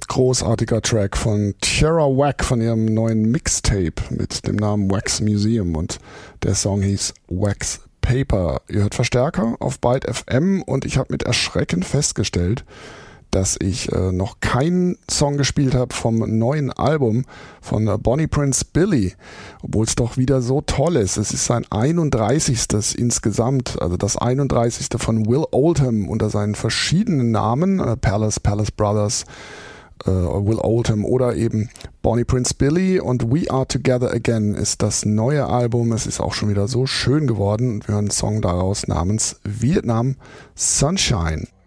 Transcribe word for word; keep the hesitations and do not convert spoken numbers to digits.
großartiger Track von Tierra Whack von ihrem neuen Mixtape mit dem Namen Wax Museum und der Song hieß Wax Paper. Ihr hört Verstärker auf Byte F M und ich habe mit Erschrecken festgestellt, dass ich äh, noch keinen Song gespielt habe vom neuen Album von äh, Bonnie Prince Billy, obwohl es doch wieder so toll ist. Es ist sein einunddreißigstes insgesamt, also das einunddreißigste von Will Oldham unter seinen verschiedenen Namen, äh, Palace, Palace Brothers, äh, Will Oldham oder eben Bonnie Prince Billy, und We Are Together Again ist das neue Album. Es ist auch schon wieder so schön geworden und wir hören einen Song daraus namens Vietnam Sunshine.